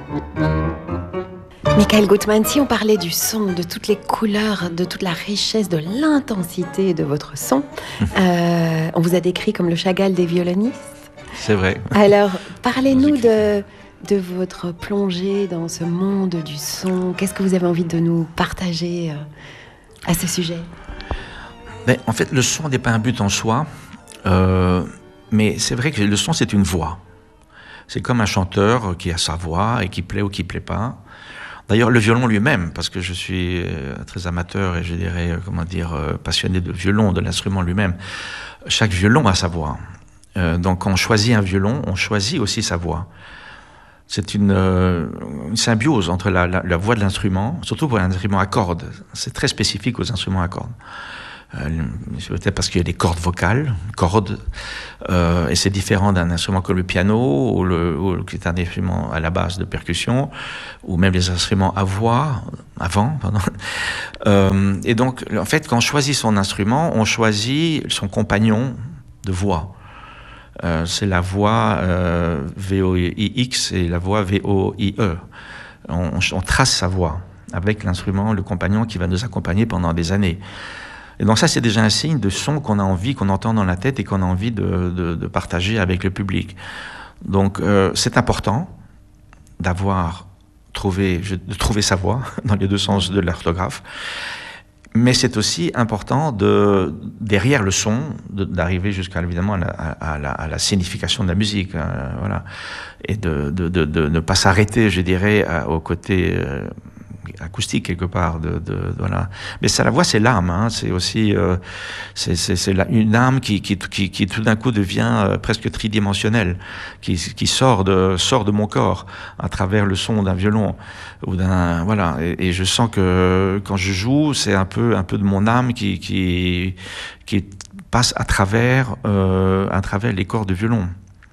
Michael Gutmann, si on parlait du son, de toutes les couleurs, de toute la richesse, de l'intensité de votre son, on vous a décrit comme le Chagall des violonistes. C'est vrai. Alors, parlez-nous de votre plongée dans ce monde du son. Qu'est-ce que vous avez envie de nous partager à ce sujet ? Mais en fait, le son n'est pas un but en soi, mais c'est vrai que le son, c'est une voix. C'est comme un chanteur qui a sa voix et qui plaît ou qui plaît pas. D'ailleurs, le violon lui-même, parce que je suis très amateur et je dirais, passionné de violon, de l'instrument lui-même. Chaque violon a sa voix. Donc, quand on choisit un violon, on choisit aussi sa voix. C'est une symbiose entre la voix de l'instrument, surtout pour un instrument à cordes. C'est très spécifique aux instruments à cordes. Peut-être parce qu'il y a des cordes vocales, et c'est différent d'un instrument comme le piano, qui est un instrument à la base de percussion, ou même les instruments à voix, et donc, en fait, quand on choisit son instrument, on choisit son compagnon de voix. C'est la voix VOIX et la voix VOIE. On trace sa voix avec l'instrument, le compagnon qui va nous accompagner pendant des années. Et donc ça, c'est déjà un signe de son qu'on a envie, qu'on entend dans la tête et qu'on a envie de partager avec le public. Donc c'est important de trouver sa voix, dans les deux sens de l'orthographe. Mais c'est aussi important derrière le son, d'arriver jusqu'à évidemment à la signification de la musique, voilà, et de ne pas s'arrêter, je dirais, au côté acoustique quelque part, voilà. Mais ça, la voix, c'est l'âme, hein. C'est aussi une âme qui tout d'un coup devient presque tridimensionnelle, qui sort de mon corps à travers le son d'un violon ou voilà. Et je sens que quand je joue, c'est un peu de mon âme qui passe à travers les cordes de violon.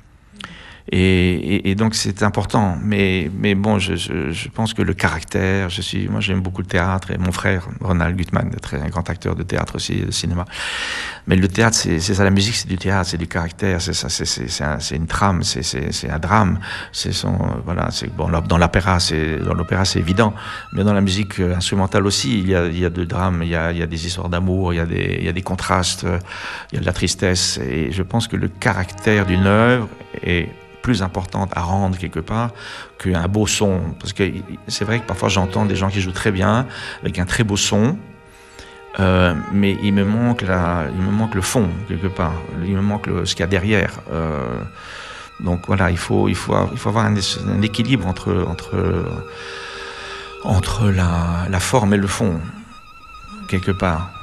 Et donc c'est important, mais bon, je pense que le caractère, moi j'aime beaucoup le théâtre, et mon frère Ronald Gutmann, un grand acteur de théâtre aussi, de cinéma. Mais le théâtre, c'est ça, la musique, c'est du théâtre, c'est du caractère, c'est une trame, c'est un drame, voilà, c'est bon. Dans l'opéra, c'est évident, mais dans la musique instrumentale aussi, il y a de drame, il y a des histoires d'amour, il y a des contrastes, il y a de la tristesse, et je pense que le caractère d'une œuvre est plus importante à rendre quelque part qu'un beau son, parce que c'est vrai que parfois j'entends des gens qui jouent très bien avec un très beau son, mais il me manque le fond quelque part, il me manque ce qu'il y a derrière, donc voilà, il faut avoir un équilibre entre la forme et le fond quelque part.